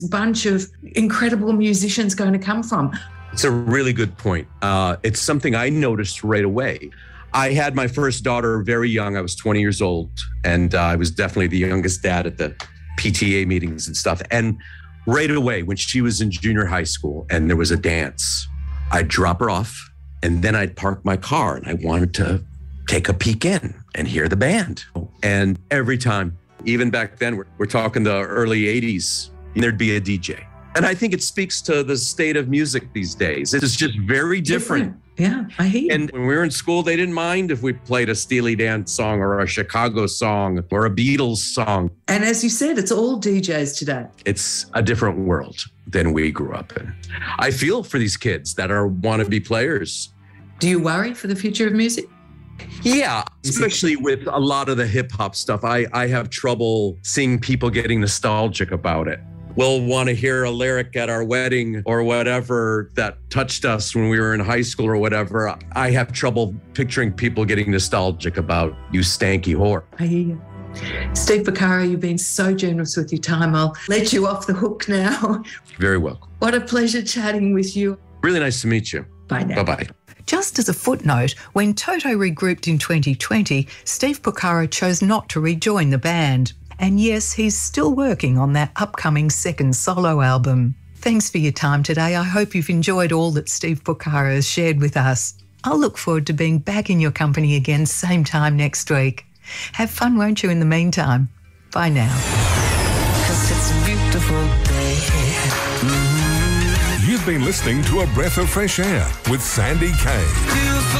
bunch of incredible musicians going to come from? It's a really good point. It's something I noticed right away. I had my first daughter very young. I was 20 years old, and I was definitely the youngest dad at the PTA meetings and stuff. And right away, when she was in junior high school and there was a dance, I'd drop her off, and then I'd park my car, and I wanted to take a peek in and hear the band. And every time, even back then, we're talking the early 80s, there'd be a DJ. And I think it speaks to the state of music these days. It's just very different. Yeah, I hear you. And when we were in school, they didn't mind if we played a Steely Dan song or a Chicago song or a Beatles song. And as you said, it's all DJs today. It's a different world than we grew up in. I feel for these kids that are wannabe players. Do you worry for the future of music? Yeah, especially with a lot of the hip hop stuff. I have trouble seeing people getting nostalgic about it. We'll want to hear a lyric at our wedding or whatever that touched us when we were in high school or whatever. I have trouble picturing people getting nostalgic about "You Stanky Whore." I hear you. Steve Porcaro, you've been so generous with your time. I'll let you off the hook now. Very welcome. What a pleasure chatting with you. Really nice to meet you. Bye now. Bye-bye. Just as a footnote, when Toto regrouped in 2020, Steve Porcaro chose not to rejoin the band. And yes, he's still working on that upcoming second solo album. Thanks for your time today. I hope you've enjoyed all that Steve Porcaro has shared with us. I'll look forward to being back in your company again same time next week. Have fun, won't you, in the meantime? Bye now. 'Cause it's a beautiful day. You've been listening to A Breath of Fresh Air with Sandy Kay.